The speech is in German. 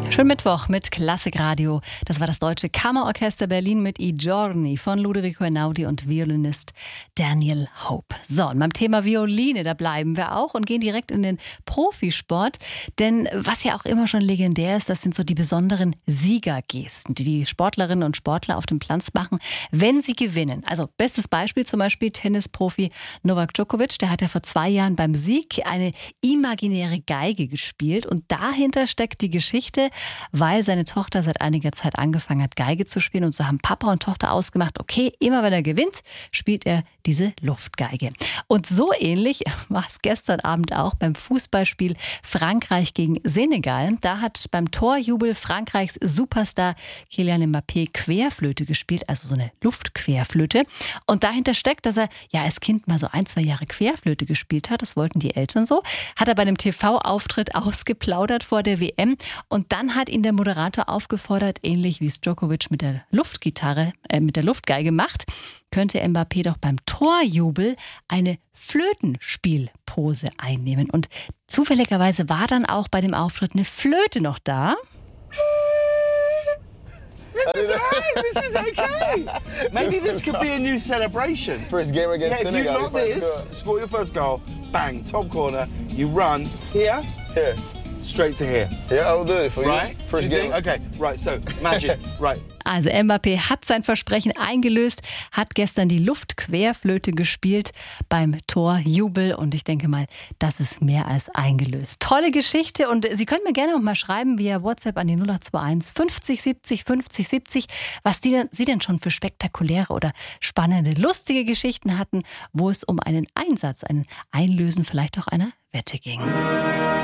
Schönen Mittwoch mit Klassikradio. Das war das Deutsche Kammerorchester Berlin mit I Giorni von Ludovico Einaudi und Violinist Daniel Hope. So, und beim Thema Violine, da bleiben wir auch und gehen direkt in den Profisport. Denn was ja auch immer schon legendär ist, das sind so die besonderen Siegergesten, die die Sportlerinnen und Sportler auf dem Platz machen, wenn sie gewinnen. Also bestes Beispiel zum Beispiel Tennisprofi Novak Djokovic. Der hat ja vor 2 Jahren beim Sieg eine imaginäre Geige gespielt. Und dahinter steckt die Geschichte, weil seine Tochter seit einiger Zeit angefangen hat, Geige zu spielen. Und so haben Papa und Tochter ausgemacht, okay, immer wenn er gewinnt, spielt er diese Luftgeige. Und so ähnlich war es gestern Abend auch beim Fußballspiel Frankreich gegen Senegal. Da hat beim Torjubel Frankreichs Superstar Kylian Mbappé Querflöte gespielt, also so eine Luftquerflöte. Und dahinter steckt, dass er ja als Kind mal so 1-2 Jahre Querflöte gespielt hat. Das wollten die Eltern so. Hat er bei einem TV-Auftritt ausgeplaudert vor der WM. Und dann hat ihn der Moderator aufgefordert, ähnlich wie es Djokovic mit der mit der Luftgeige macht, könnte Mbappé doch beim Torjubel eine Flötenspielpose einnehmen. Und zufälligerweise war dann auch bei dem Auftritt eine Flöte noch da. This is okay. Maybe this could be a new celebration. First game against Senegal. You got this, score your first goal, bang, top corner, you run here, straight to here. Yeah, I'll do it for Right? you. First You game. think? Okay, right, so imagine, right. Also Mbappé hat sein Versprechen eingelöst, hat gestern die Luftquerflöte gespielt beim Torjubel und ich denke mal, das ist mehr als eingelöst. Tolle Geschichte und Sie können mir gerne auch mal schreiben via WhatsApp an die 0821 50 70 50 70, was Sie denn schon für spektakuläre oder spannende, lustige Geschichten hatten, wo es um einen Einsatz, ein Einlösen vielleicht auch einer Wette ging.